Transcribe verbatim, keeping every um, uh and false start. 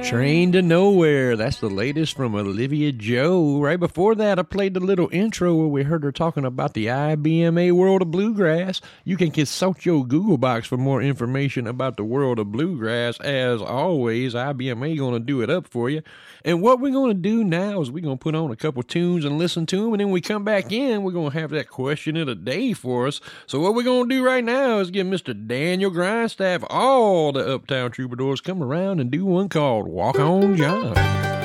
Train to Nowhere. That's the latest from Olivia Joe. Right before that, I played the little intro where we heard her talking about the I B M A World of Bluegrass. You can consult your Google box for more information about the world of bluegrass. As always, I B M A going to do it up for you. And what we're going to do now is we're going to put on a couple tunes and listen to them, and then we come back in, we're going to have that question of the day for us. So what we're going to do right now is give Mister Daniel Grindstaff all the Uptown Troubadours come around and do one called Walk On John.